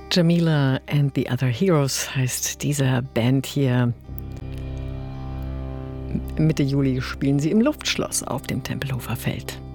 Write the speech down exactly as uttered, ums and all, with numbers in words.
Jamila and the Other Heroes heißt diese Band hier. Mitte Juli spielen sie im Luftschloss auf dem Tempelhofer Feld.